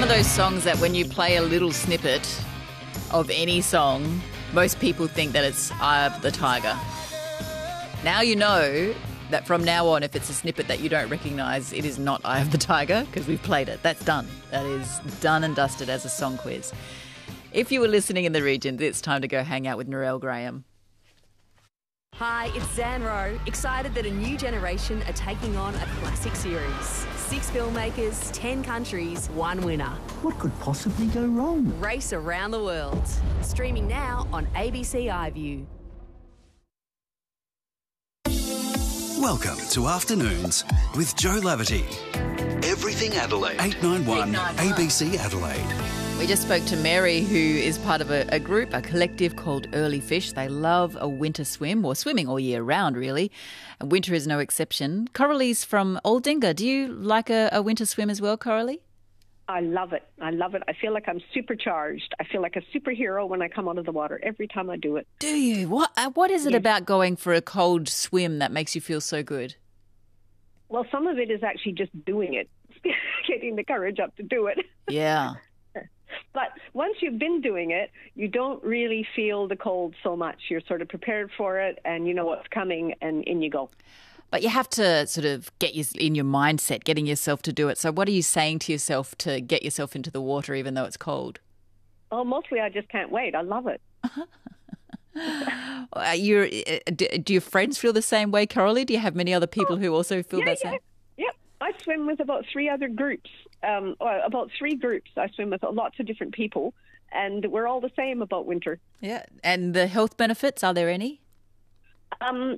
of those songs that when you play a little snippet of any song, most people think that it's Eye of the Tiger. Now you know that from now on, if it's a snippet that you don't recognise, it is not Eye of the Tiger because we've played it. That's done. That is done and dusted as a song quiz. If you were listening in the region, it's time to go hang out with Narelle Graham. Hi, it's Zan Rowe. Excited that a new generation are taking on a classic series. 6 filmmakers, 10 countries, 1 winner. What could possibly go wrong? Race around the world. Streaming now on ABC iView. Welcome to Afternoons with Joe Laverty. Everything Adelaide. 891 ABC Adelaide. We just spoke to Mary, who is part of a group, a collective called Early Fish. They love a winter swim, or swimming all year round, really. And winter is no exception. Coralie's from Aldinga. Do you like a winter swim as well, Coralie? I love it. I love it. I feel like I'm supercharged. I feel like a superhero when I come out of the water every time I do it. Do you? What is it about going for a cold swim that makes you feel so good? Well, some of it is actually just doing it, getting the courage up to do it. Yeah. But once you've been doing it, you don't really feel the cold so much. You're sort of prepared for it and you know what's coming and in you go. But you have to sort of get in your mindset, getting yourself to do it. So what are you saying to yourself to get yourself into the water even though it's cold? Oh, mostly I just can't wait. I love it. Do your friends feel the same way, Coralie? Do you have many other people who also feel that same? Yeah. I swim with about 3 other groups. About 3 groups. I swim with lots of different people, and we're all the same about winter. Yeah. And the health benefits, are there any? I'm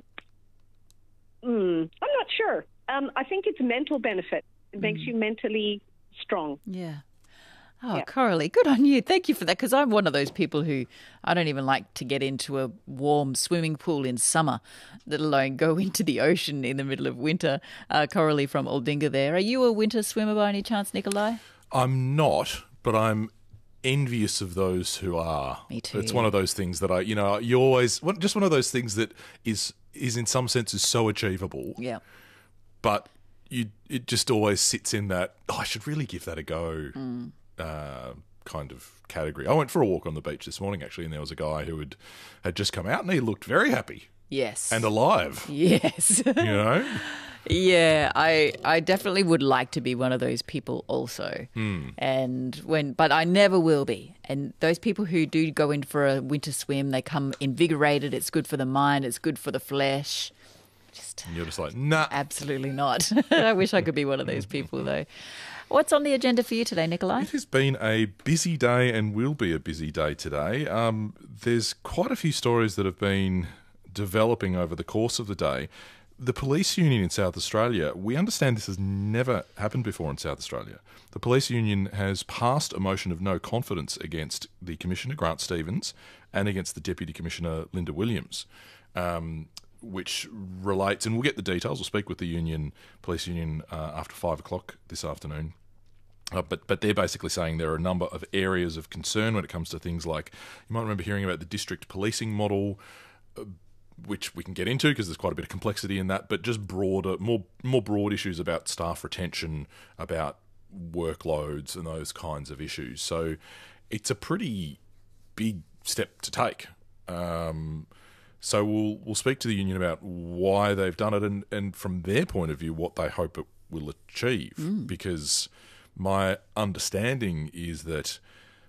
not sure. I think it's mental benefit. It makes you mentally strong. Yeah. Oh, yeah. Coralie, good on you. Thank you for that, because I'm one of those people who I don't even like to get into a warm swimming pool in summer, let alone go into the ocean in the middle of winter. Coralie from Aldinga there. Are you a winter swimmer by any chance, Nikolai? I'm not, but I'm envious of those who are. Me too. It's one of those things that you always, just one of those things that is in some sense is so achievable. Yeah. But it just always sits in that, I should really give that a go. Kind of category. I went for a walk on the beach this morning actually, and there was a guy who had just come out and he looked very happy. Yes. And alive. Yes. You know? Yeah, I definitely would like to be one of those people also. But I never will be. And those people who do go in for a winter swim, they come invigorated. It's good for the mind. It's good for the flesh. And you're just like, nah. Absolutely not. I wish I could be one of those people though. What's on the agenda for you today, Nikolai? It has been a busy day and will be a busy day today. There's quite a few stories that have been developing over the course of the day. The police union in South Australia, we understand this has never happened before in South Australia. The police union has passed a motion of no confidence against the Commissioner, Grant Stevens, and against the Deputy Commissioner, Linda Williams, which relates, and we'll get the details, we'll speak with the police union after 5 o'clock this afternoon. But they're basically saying there are a number of areas of concern when it comes to things like, you might remember hearing about the district policing model, which we can get into because there's quite a bit of complexity in that, but just broader, more broad issues about staff retention, about workloads and those kinds of issues. So it's a pretty big step to take. So we'll speak to the union about why they've done it and from their point of view what they hope it will achieve. Because my understanding is that,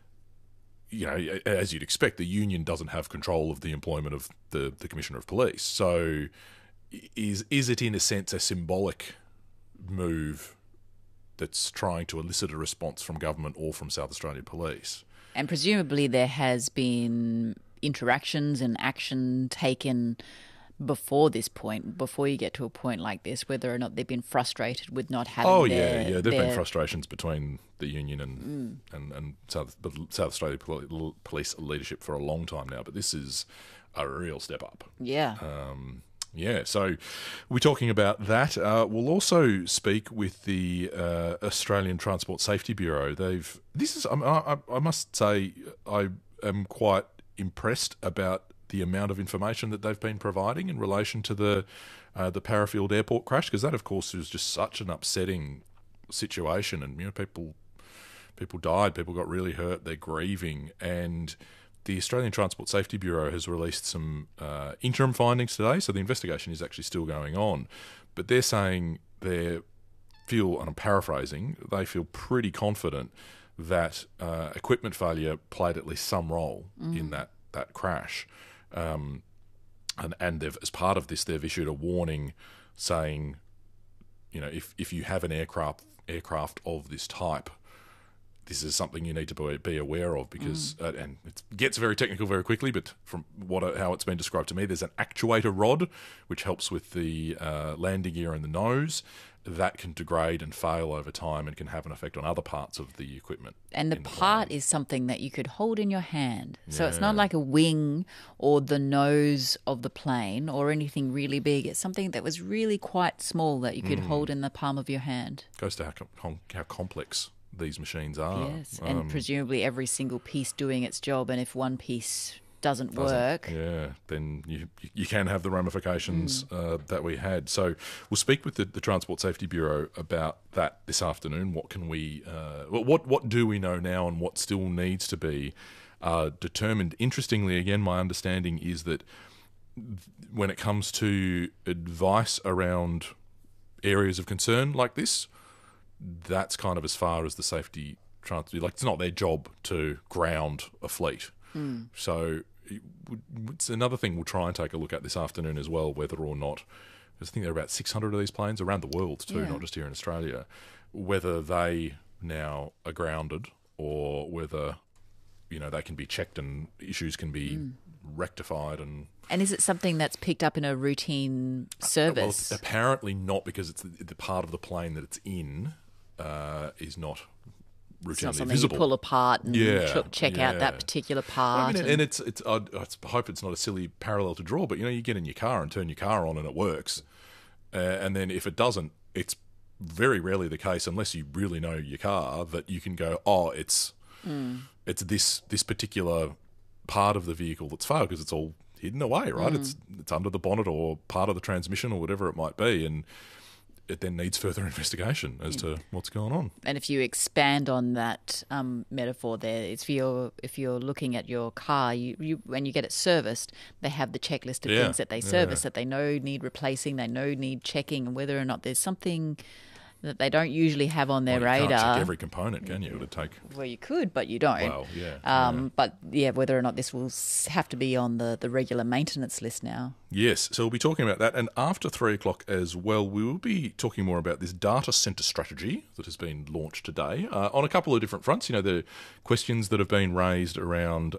as you'd expect, the union doesn't have control of the employment of the Commissioner of Police. So is it in a sense a symbolic move that's trying to elicit a response from government or from South Australia Police? And presumably there has been interactions and action taken before this point, before you get to a point like this, whether or not they've been frustrated with not having there've been frustrations between the union and South Australia Police leadership for a long time now, but this is a real step up. Yeah. So we're talking about that. We'll also speak with the Australian Transport Safety Bureau. I must say, I am quite impressed about the amount of information that they've been providing in relation to the Parafield Airport crash, because that, of course, was just such an upsetting situation, and people People died, people got really hurt, they're grieving, and the Australian Transport Safety Bureau has released some interim findings today, so the investigation is actually still going on. But they're saying and I'm paraphrasing, they feel pretty confident that equipment failure played at least some role in that crash. And they've, as part of this, they've issued a warning saying, if you have an aircraft of this type, this is something you need to be aware of, because and it gets very technical very quickly, but from how it's been described to me, there's an actuator rod which helps with the landing gear and the nose that can degrade and fail over time and can have an effect on other parts of the equipment. And the part is something that you could hold in your hand. So it's not like a wing or the nose of the plane or anything really big. It's something that was really quite small that you could hold in the palm of your hand. Goes to how complex these machines are. Yes, and presumably every single piece doing its job. And if one piece doesn't work, then you can have the ramifications that we had. So we'll speak with the Transport Safety Bureau about that this afternoon. What can we, what do we know now, and what still needs to be determined? Interestingly, again, my understanding is that when it comes to advice around areas of concern like this, that's kind of as far as the safety transport. Like, it's not their job to ground a fleet. So it's another thing we'll try and take a look at this afternoon as well, whether or not, I think there are about 600 of these planes around the world too, not just here in Australia, whether they now are grounded or whether, they can be checked and issues can be rectified. And is it something that's picked up in a routine service? Well, apparently not, because it's the part of the plane that it's in is not routinely it's not something visible. You pull apart and check out that particular part. I mean, I hope it's not a silly parallel to draw, but you get in your car and turn your car on and it works, and then if it doesn't, it's very rarely the case, unless you really know your car, that you can go, it's this particular part of the vehicle that's failed, because it's all hidden away, right? It's under the bonnet or part of the transmission or whatever it might be, and it then needs further investigation as to what's going on. And if you expand on that metaphor there, it's if you're looking at your car, you when you get it serviced, they have the checklist of things that they service that they know need replacing, they know need checking, and whether or not there's something that they don't usually have on their radar. You can't check every component, can you? Well, you could, but you don't. Well, yeah. But whether or not this will have to be on the regular maintenance list now. Yes, so we'll be talking about that. And after 3 o'clock as well, we will be talking more about this data centre strategy that has been launched today on a couple of different fronts. The questions that have been raised around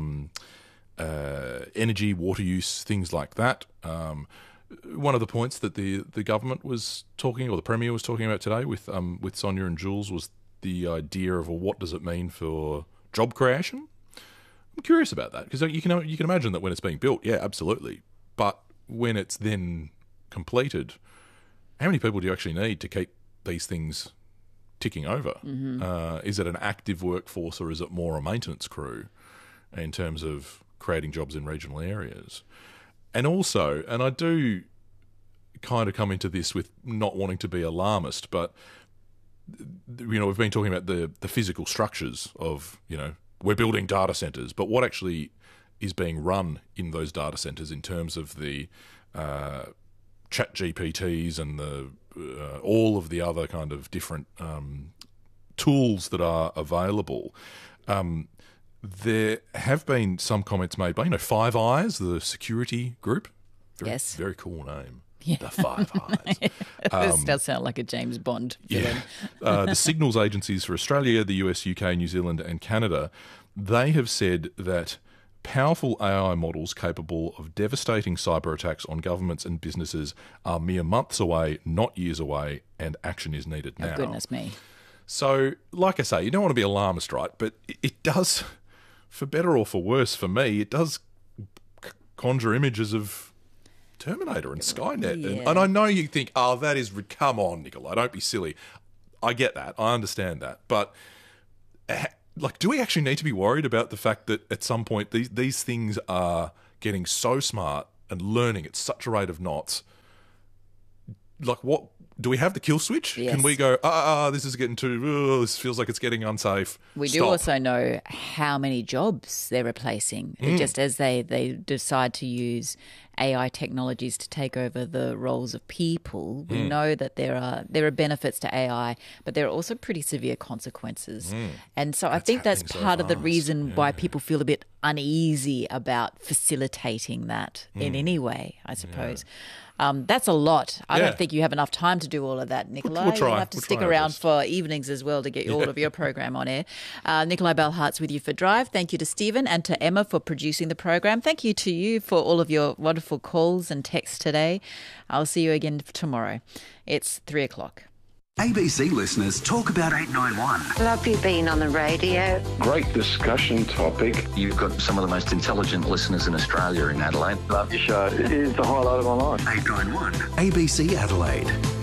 energy, water use, things like that. One of the points that the government was talking, or the Premier was talking about today with Sonia and Jules, was the idea of, what does it mean for job creation? I'm curious about that, because you can imagine that when it's being built, yeah, absolutely. But when it's then completed, how many people do you actually need to keep these things ticking over? Is it an active workforce, or is it more a maintenance crew in terms of creating jobs in regional areas? And also, and I do kind of come into this with not wanting to be alarmist, but, we've been talking about the physical structures of, we're building data centres, but what actually is being run in those data centres in terms of the chat GPTs and all of the other kind of different tools that are available. There have been some comments made by, Five Eyes, the security group. Very cool name. Yeah. The Five Eyes. This does sound like a James Bond villain. The signals agencies for Australia, the US, UK, New Zealand and Canada, they have said that powerful AI models capable of devastating cyber attacks on governments and businesses are mere months away, not years away, and action is needed now. Oh, goodness me. So, like I say, you don't want to be alarmist, right? But it does, for better or for worse for me, it does conjure images of Terminator and Skynet. Yeah. And I know you think, that is, come on, Nicola, don't be silly. I get that. I understand that. But, do we actually need to be worried about the fact that at some point these things are getting so smart and learning at such a rate of knots? What do we have the kill switch? Yes. Can we go, this is getting this feels like it's getting unsafe. We do Stop. also know how many jobs they're replacing, just as they decide to use AI technologies to take over the roles of people. We know that there are benefits to AI, but there are also pretty severe consequences. And so I think that's happening so part of the fast. reason why people feel a bit uneasy about facilitating that in any way, I suppose. That's a lot. I don't think you have enough time to do all of that, Nikolai. We'll try. You'll have to We'll stick try our around best. for evenings as well to get all of your program on air. Nikolai Bellhart's with you for Drive. Thank you to Stephen and to Emma for producing the program. Thank you to you for all of your wonderful calls and texts today. I'll see you again tomorrow. It's 3:00. ABC listeners talk about 891. Love you being on the radio. Great discussion topic. You've got some of the most intelligent listeners in Australia in Adelaide. Love your show. It is the highlight of my life. 891 ABC Adelaide.